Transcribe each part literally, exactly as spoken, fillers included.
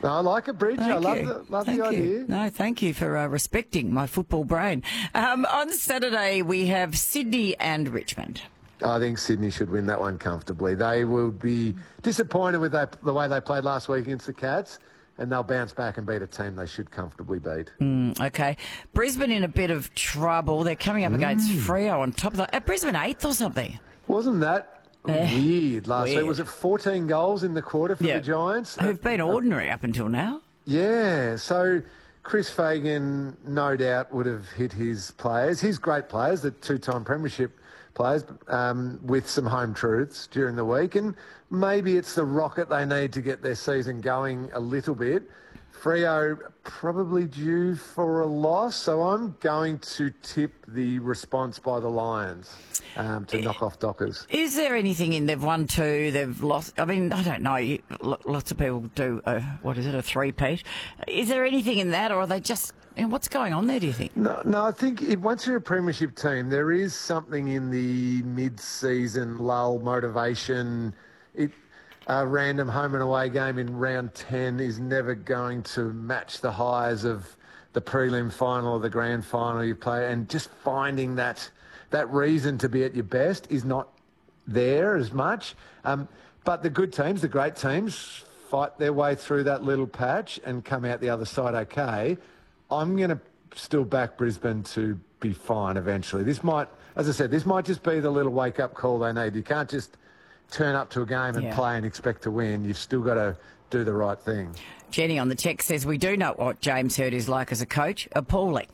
No, I like it, Bridge. Thank I love you. the, love thank the idea. you. No, thank you for uh, respecting my football brain. Um, on Saturday, we have Sydney and Richmond. I think Sydney should win that one comfortably. They will be disappointed with that, the way they played last week against the Cats, and they'll bounce back and beat a team they should comfortably beat. Mm, okay. Brisbane in a bit of trouble. They're coming up against Mm. Freo on top of that. At Brisbane eighth or something. Wasn't that Eh, weird last weird. week? Was it fourteen goals in the quarter for Yeah. the Giants? Who've been ordinary up until now. Yeah, so Chris Fagan no doubt would have hit his players, his great players, the two-time premiership players, um, with some home truths during the week, and maybe it's the rocket they need to get their season going a little bit. Freo probably due for a loss, so I'm going to tip the response by the Lions um, to knock off Dockers. Is there anything in they've won two, they've lost? I mean, I don't know. You, lo- lots of people do, a, what is it, a three-peat? Is there anything in that, or are they just, you know, what's going on there, do you think? No, no, I think it, once you're a premiership team, there is something in the mid-season lull motivation. It, a random home and away game in round ten is never going to match the highs of the prelim final or the grand final you play, and just finding that that reason to be at your best is not there as much. Um, but the good teams, the great teams, fight their way through that little patch and come out the other side okay. I'm going to still back Brisbane to be fine eventually. This might, as I said, this might just be the little wake-up call they need. You can't just turn up to a game and Yeah. play and expect to win. You've still got to do the right thing. Jenny on the text says, we do know what James Hird is like as a coach. Appalling.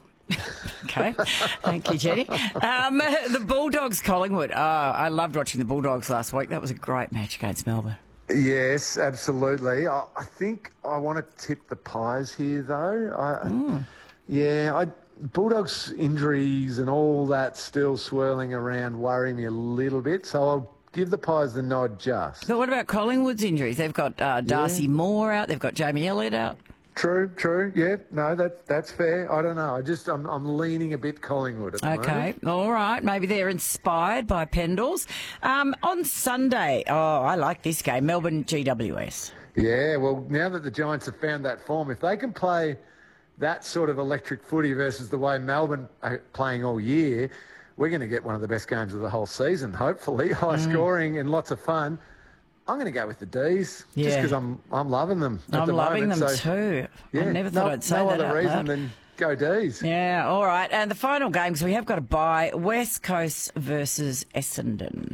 Okay. Thank you, Jenny. Um, the Bulldogs, Collingwood. Oh, I loved watching the Bulldogs last week. That was a great match against Melbourne. Yes, absolutely. I, I think I want to tip the Pies here, though. I, Mm. Yeah, I, Bulldogs injuries and all that still swirling around worry me a little bit, so I'll give the Pies the nod just. But what about Collingwood's injuries? They've got uh, Darcy Yeah. Moore out. They've got Jamie Elliott out. True, true. Yeah, no, that, that's fair. I don't know. I just, I'm, I'm leaning a bit Collingwood at the Okay, moment. all right. Maybe they're inspired by Pendles. Um, on Sunday, oh, I like this game, Melbourne G W S. Yeah, well, now that the Giants have found that form, if they can play that sort of electric footy versus the way Melbourne are playing all year, we're going to get one of the best games of the whole season, hopefully. High Mm. scoring and lots of fun. I'm going to go with the D's, Yeah. just because I'm I'm loving them at I'm the loving moment. them so, too. Yeah, I never thought no, I'd say no that other out reason loud. than go D's. Yeah, all right. And the final games, we have got to buy West Coast versus Essendon.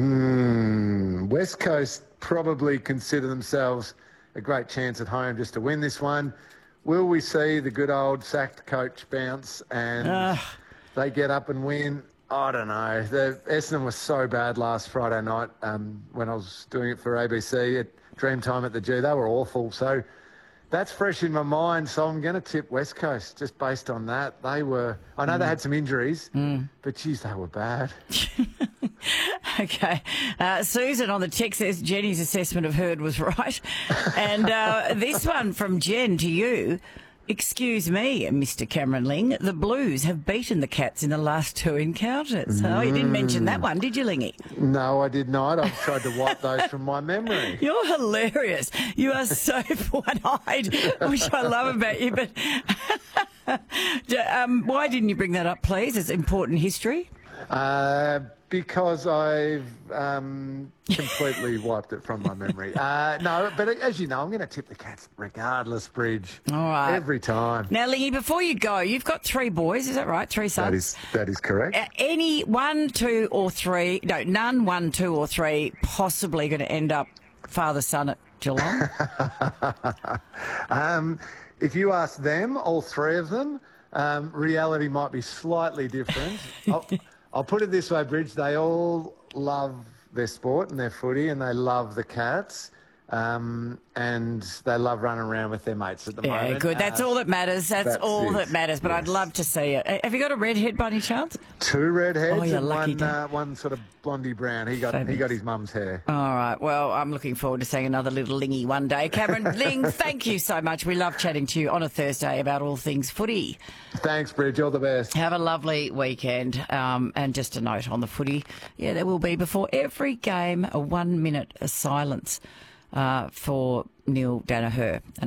Mm, West Coast probably consider themselves a great chance at home just to win this one. Will we see the good old sacked coach bounce and Ugh. they get up and win? I don't know. The Essendon was so bad last Friday night um, when I was doing it for A B C at Dreamtime at the G. They were awful. So that's fresh in my mind. So I'm going to tip West Coast just based on that. They were, I know Mm. they had some injuries, but geez, they were bad. Okay. Uh, Susan on the text says Jenny's assessment of Hurd was right. And uh, this one from Jen to you. Excuse me, Mister Cameron Ling, the Blues have beaten the Cats in the last two encounters. Oh, you didn't mention that one, did you, Lingy? No, I did not. I've tried to wipe those from my memory. You're hilarious. You are so one-eyed, which I love about you. But um, why didn't you bring that up, please? It's important history. Uh, because I've um, completely wiped it from my memory. Uh, no, but as you know, I'm going to tip the Cats regardless, Bridge. All right. Every time. Now, Lingy, before you go, you've got three boys, is that right? Three sons? That is, that is correct. Uh, any one, two, or three, no, none, one, two, or three, possibly going to end up father-son at Geelong? um, if you ask them, all three of them, um, reality might be slightly different. I'll, I'll put it this way, Bridge. They all love their sport and their footy, and they love the Cats. Um, and they love running around with their mates at the Yeah, moment. good. That's Uh, all that matters. That's, that's all it. that matters. But I'd Yes. love to see it. Have you got a redhead by any chance? Two redheads Oh, you're and lucky, one, Dan. uh, one sort of blondie brown. He got he Fabulous. got his mum's hair. All right. Well, I'm looking forward to seeing another little Lingy one day. Cameron Ling, thank you so much. We love chatting to you on a Thursday about all things footy. Thanks, Bridge. All the best. Have a lovely weekend. Um, and just a note on the footy. Yeah, there will be before every game a one minute silence uh, for Neil Danaher.